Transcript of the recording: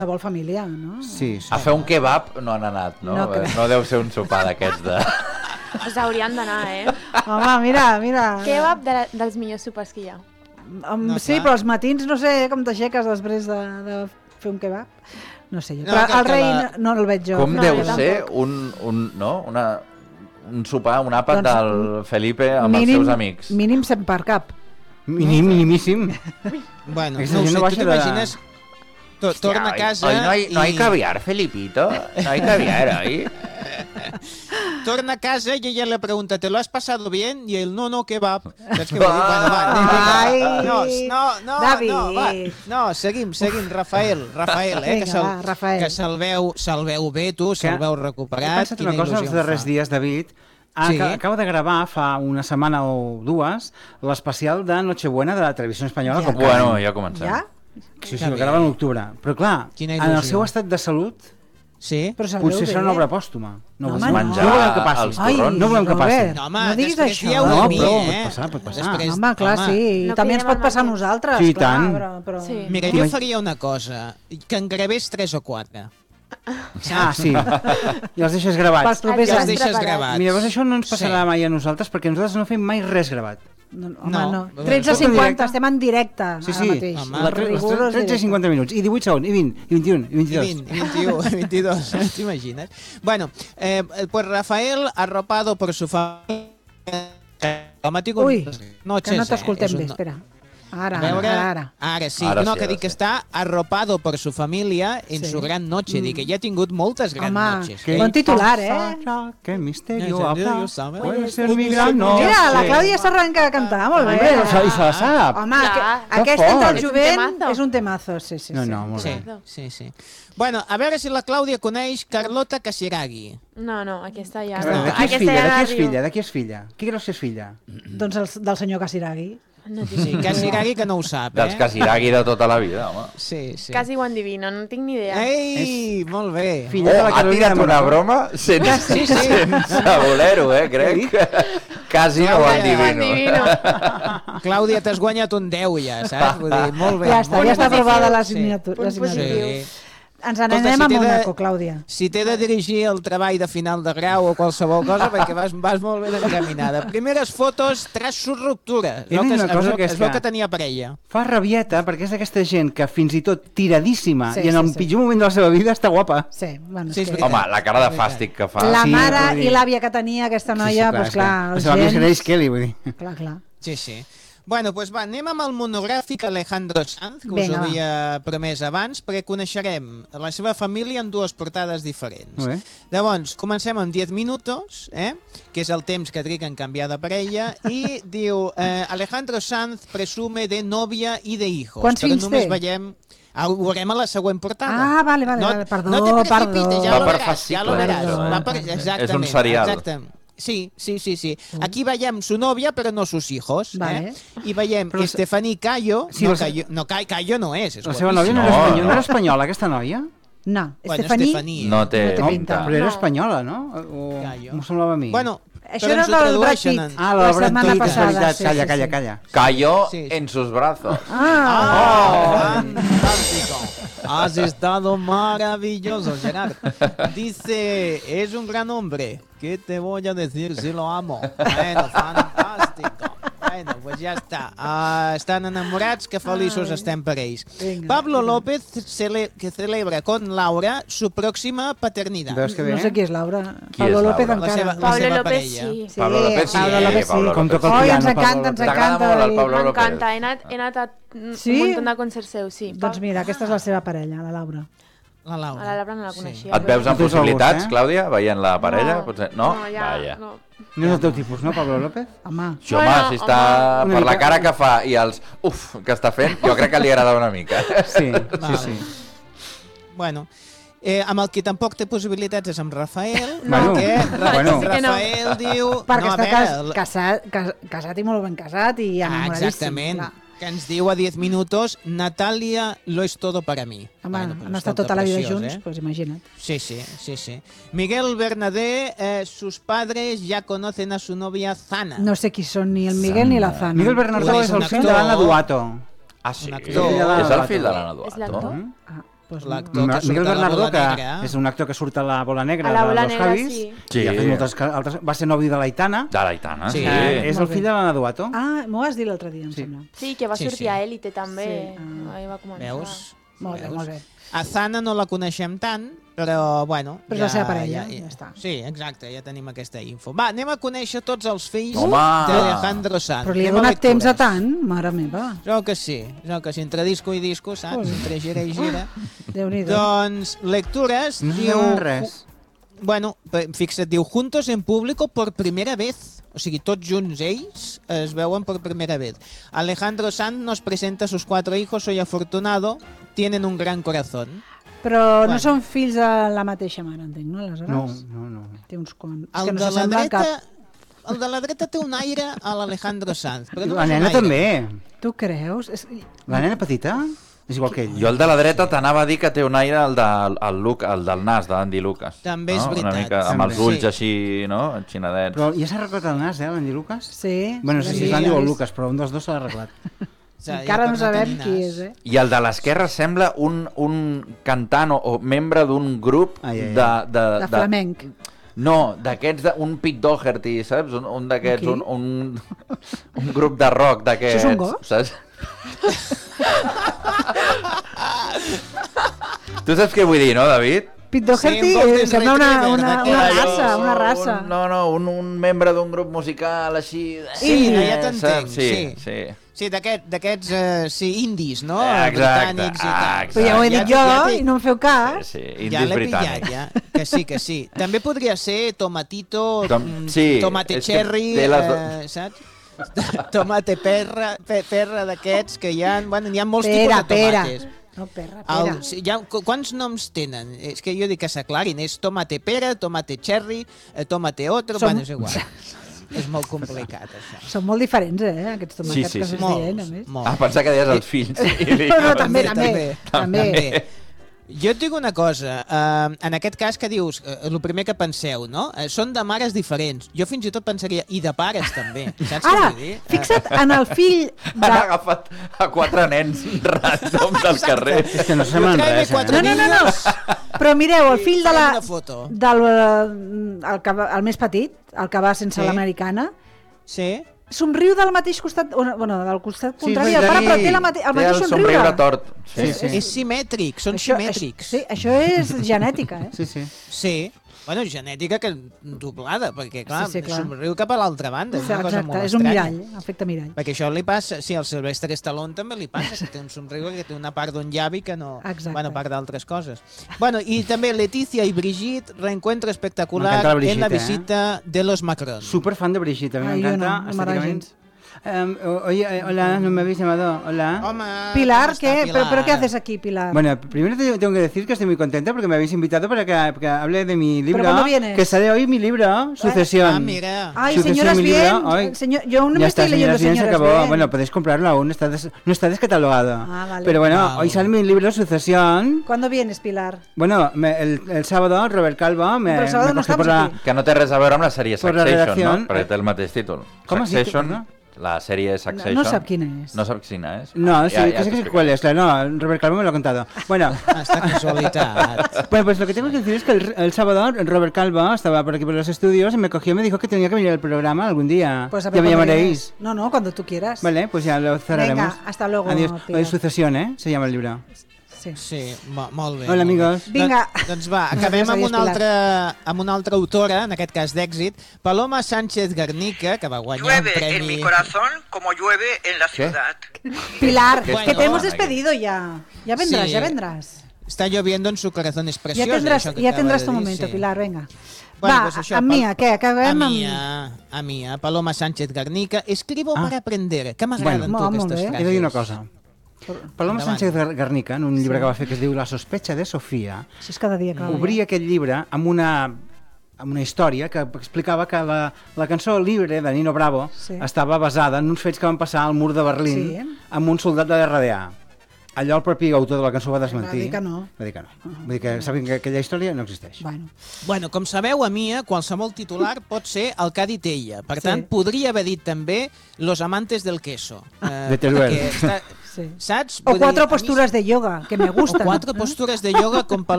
qualsevol família, no? Sí. A fer un kebab no han anat, no? No deu ser un sopar d'aquests de... Us haurien d'anar, Home, mira. Kebab dels millors sopars que hi ha. Sí, però els matins no sé com t'aixeques després de fer un kebab. No sé jo. Però el rei no el veig jo. Com deu ser un sopar, un àpat del Felipe amb els seus amics? Mínim 100 per cap. Minimíssim. Bueno, no ho sé, tu t'imagines... Torna a casa no hay caviar, Felipito. No hay caviar, ¿eh? Torna a casa y ella le pregunta, ¿te lo has pasado bien? Y él, no, kebab. No, seguim, Rafael, que se'l veu bé, tu, se'l veu recuperat. He pensat una cosa els darrers dies, David. Acabo de gravar fa una setmana o dues l'especial de Nochebuena de la televisió espanyola. Bueno, ja comencem. Ja? Sí, el grava en l'octubre. Però clar, en el seu estat de salut potser serà una obra pòstuma. No volem que passi. No volem que passi. No diguis això. No, però pot passar. Home, clar, sí. També ens pot passar a nosaltres. Sí, tant. Mira, jo faria una cosa, que en gravés 3 o 4. Sí. I els deixes gravats. Mira, llavors això no ens passarà mai a nosaltres perquè nosaltres no fem mai res gravat. Home, no. 13:50, estem en directe ara mateix. 13 i 50 minuts, i 18 segons, i 20, i 21, i 22. I 22, t'imagines? Bueno, pues Rafael, arropado por su familia... Ui, que no t'escoltem bé, espera. Ara sí. No, que dic que està arropado por su familia en su gran noche. Dic que ja ha tingut moltes grans noches. Bon titular, Que misterio habrá. Puede ser mi gran noche. Mira, la Clàudia s'arrenca a cantar, molt bé. I se la sap. Home, aquest entre el jovent és un temazo. Sí. No, molt bé. Sí. Bueno, a veure si la Clàudia coneix Carlota Casiraghi. No, aquesta ja... De qui és filla? Qui creus que és filla? Doncs del senyor Casiraghi. Sí, Casiraghi que no ho sap, Dels Casiraghi de tota la vida, home. Sí. Quasi ho endivino, no tinc ni idea. Ei, molt bé. Ha tirat una broma sense voler-ho, crec. Quasi no ho endivino. Clàudia, t'has guanyat un 10 ja, saps? Vull dir, molt bé. Ja està aprovada l'assignatura. Ens n'anem a Mónaco, Clàudia. Si t'he de dirigir el treball de final de grau o qualsevol cosa, perquè vas molt ben encaminada. Primeres fotos tras su ruptura. Es veu que tenia parella. Fa rabieta, perquè és d'aquesta gent que fins i tot tiradíssima i en el pitjor moment de la seva vida està guapa. Sí, bueno, home, la cara de fàstic que fa. La mare i l'àvia que tenia aquesta noia, doncs clar, els gens... La meva és Kelly, vull dir. Clar. Sí. Bueno, doncs va, anem amb el monogràfic Alejandro Sanz, que us havia promès abans, perquè coneixerem la seva família en dues portades diferents. Llavors, comencem amb 10 minuts, que és el temps que triga en canviar de parella, i diu, Alejandro Sanz presume de novia i de hijos. Quants fills té? Ho veurem a la següent portada. Vale, perdó. No te precipites, ja lo veràs. És un serial. Exactament. Sí. Aquí veiem su novia, però no sus hijos. I veiem Estefaní Cayo. Cayo no és. La seva nòvia no era espanyola, aquesta noia? No, Estefaní no té pinta. Però era espanyola, no? M'ho semblava a mi. Bueno, això era del Brad Pitt. La setmana passada. Calla. Cayó en sus brazos. Fantástico. Has estado maravilloso, Gerard. Dice, es un gran hombre. ¿Qué te voy a decir si lo amo? Bueno, fantástico. Bueno, pues ja està. Estan enamorats, que feliços estem per ells. Pablo López que celebra con Laura su próxima paternidad. No sé qui és Laura. Pablo López encara. Pablo López sí. Pablo López sí. Ens encanta. M'encanta. He anat a un munt de concerts seus, sí. Doncs mira, aquesta és la seva parella, la Laura. La Laura. A la Laura no la coneixia. Et veus amb possibilitats, Clàudia, veient la parella? No? No. No és el teu tipus, no, Pablo López? Home, si està per la cara que fa i els que està fent, jo crec que li agrada una mica. Sí. Bueno, amb el que tampoc té possibilitats és amb Rafael, perquè Rafael diu... Perquè està casat i molt ben casat i enamoradíssim. Exactament. Que ens diu a 10 minutos, Natalia lo es todo para mí. Home, han estat tota la vida junts, pues imagina't. Sí. Miguel Bernadé, sus padres ya conocen a su novia Zana. No sé qui són ni el Miguel ni la Zana. Miguel Bernadé és el fill de l'Anna Duato. Ah, sí? És el fill de l'Anna Duato? Miguel Bernardo, que és un actor que surt a la Bola Negra dels Javis, i ha fet moltes altres... Va ser nòvio de l'Aitana. De l'Aitana, sí. És el fill de l'Anna Duato. Ah, m'ho vas dir l'altre dia, em sembla. Sí, que va sortir a Élite també. Ahí va començar. Veus? Molt bé, molt bé. A Zana no la coneixem tant, però bueno... Però és la seva parella, ja està. Sí, exacte, ja tenim aquesta info. Va, anem a conèixer tots els fills d'Alejandro Sanz. Però li ha donat temps a tant, mare meva. Jo que sí, entre disco i disco, saps? Entre gira i gira. Déu-n'hi-do. Doncs, lectures, diu... No res. Bueno, fixa't, diu, juntos en público por primera vez. O sigui, tots junts ells es veuen por primera vez. Alejandro Sanz nos presenta a sus 4 hijos, soy afortunado, tienen un gran corazón. Però no són fills de la mateixa mare, entenc, no? Aleshores? No. Té uns quants. El de la dreta té un aire a l'Alejandro Sanz. La nena també. Tu creus? La nena petita? És igual que ell. Jo el de la dreta t'anava a dir que té un aire el del nas, d'Andy Lucas. També és veritat. Una mica amb els ulls així, no? Enxinadets. Però ja s'ha arreglat el nas, l'Andy Lucas? Sí. Bueno, no sé si és l'Andy o el Lucas, però un dels dos s'ha arreglat. Encara no sabem qui és, I el de l'esquerra sembla un cantant o membre d'un grup de flamenc. No, d'aquests, un Pete Doherty, saps? Un d'aquests, un grup de rock d'aquests. Això és un gos? Saps? Tu saps què vull dir, no, David? Pete Doherty sembla una raça. Un membre d'un grup musical així... Sí, ja t'entenc, sí. Sí, d'aquests, indis, no? Exacte. Britànics i tal. Però ja ho he dit jo i no em feu cas. Sí, indis britànics. Ja. Que sí. També podria ser tomatito, tomate cherry, saps? Tomate perra d'aquests que hi ha... Bueno, n'hi ha molts tipus de tomates. No, perra. Quants noms tenen? És que jo dic que s'aclarin. És tomate pera, tomate cherry, tomate otro... Bueno, és igual. És molt complicat, això. Són molt diferents, aquests tomates que s'es dient, a més. Pensar que deies els fills. No, també. Jo et dic una cosa, en aquest cas que dius, el primer que penseu, no? Són de mares diferents. Jo fins i tot pensaria, i de pares també. Saps què vull dir? Fixa't en el fill de... Han agafat a 4 nens random del carrer. És que no semblen res, No. Però mireu, el fill el més petit, el que va sense l'americana, somriu del mateix costat, del costat contrari, el pare, però té el mateix somriure. Tort. És simètric, són simètrics. Sí, això és genètica, Sí. Bueno, genètica que doblada, perquè clar, somriu cap a l'altra banda. Exacte, és un mirall, efecte mirall. Perquè això li passa, al Sylvester Stallone també li passa, que té un somriure que té una part d'un llavi que no... Bueno, part d'altres coses. Bueno, i també Leticia i Brigitte, reencuentro espectacular en la visita de los Macron. Súper fan de Brigitte, a mi m'encanta estéticamente. Oye, hola, no me habéis llamado. Hola. Pilar, ¿qué? ¿Pero qué haces aquí, Pilar? Bueno, primero tengo que decir que estoy muy contenta porque me habéis invitado para que hable de mi libro. ¿Pero cuándo vienes? Que sale hoy mi libro, Sucesión. Mira. Ay, Señoras Bien. Yo no me estoy leyendo Señoras Bien. Bueno, podéis comprarlo aún, no está descatalogado. Vale. Pero bueno, hoy sale mi libro, Sucesión. ¿Cuándo vienes, Pilar? Bueno, el sábado, Robert Calvo me cogió por la... Que no té res a veure amb la sèrie Succession, no? Perquè té el mateix títol. Com Succession, la sèrie Succession. No sap quina és. No sap quina és? No, sí, que sé cuál es. No, Robert Calvo me lo ha contado. Bueno. Hasta casualidad. Bueno, pues lo que tengo que decir es que el sábado Robert Calvo estaba por aquí por los estudios y me cogió y me dijo que tenía que venir al programa algún día. Pues ya me llamaréis. No, cuando tú quieras. Vale, pues ya lo cerraremos. Venga, hasta luego. Adiós. Sucesión, se llama el libro. Sí, molt bé. Hola, amigos. Vinga. Doncs va, acabem amb una altra autora, en aquest cas d'èxit, Paloma Sánchez Garnica, que va guanyar un premi... Llueve en mi corazón como llueve en la ciudad. Pilar, que te hemos despedido ya. Ya vendrás. Está lloviendo en su corazón, es precioso. Ya tendrás tu momento, Pilar, venga. Va, a Mía, què? Acabem amb... A Mía, Paloma Sánchez Garnica, escribo para aprender. Que m'agraden totes aquestes frases. He de dir una cosa. Paloma Sánchez Garnica, en un llibre que va fer que es diu La sospecha de Sofía, obria aquest llibre amb una història que explicava que la cançó Libre de Nino Bravo estava basada en uns fets que van passar al mur de Berlín amb un soldat de la RDA. allò el propi autor de la cançó va desmentir. Va dir que no. Vull dir que saben que aquella història no existeix. Bueno, com sabeu, a mi, qualsevol titular pot ser el que ha dit ella. Per tant, podria haver dit també Los amantes del queso. De Teruel. Saps? O 4 postures de yoga, que me gustan. O 4 postures de yoga com pel